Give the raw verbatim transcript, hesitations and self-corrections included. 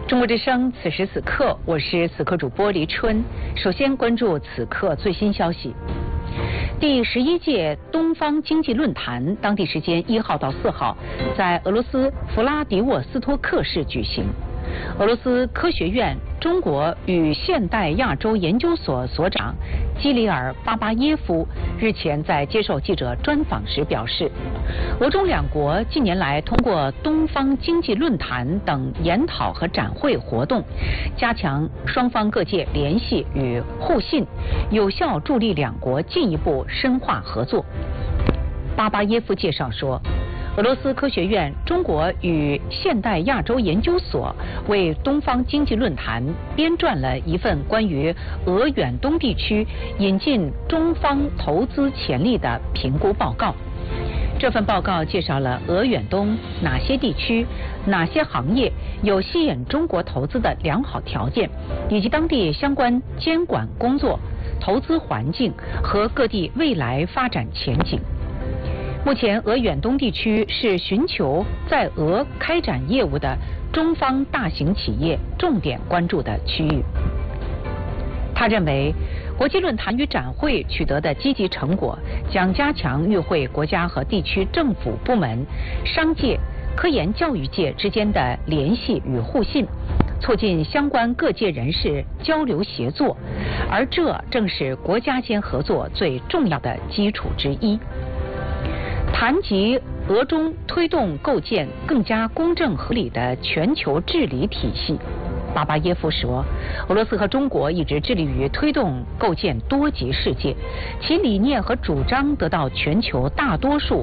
中国之声，此时此刻，我是此刻主播黎春。首先关注此刻最新消息。第十一届东方经济论坛当地时间一号到四号在俄罗斯弗拉迪沃斯托克市举行。俄罗斯科学院中国与现代亚洲研究所所长基里尔·巴巴耶夫日前在接受记者专访时表示，俄中两国近年来通过东方经济论坛等研讨和展会活动，加强双方各界联系与互信，有效助力两国进一步深化合作。巴巴耶夫介绍说，俄罗斯科学院中国与现代亚洲研究所为东方经济论坛编撰了一份关于俄远东地区引进中方投资潜力的评估报告。这份报告介绍了俄远东哪些地区、哪些行业有吸引中国投资的良好条件，以及当地相关监管工作、投资环境和各地未来发展前景。目前，俄远东地区是寻求在俄开展业务的中方大型企业重点关注的区域。他认为，国际论坛与展会取得的积极成果，将加强与会国家和地区政府部门、商界、科研教育界之间的联系与互信，促进相关各界人士交流协作，而这正是国家间合作最重要的基础之一。谈及俄中推动构建更加公正合理的全球治理体系，巴巴耶夫说，俄罗斯和中国一直致力于推动构建多极世界，其理念和主张得到全球大多数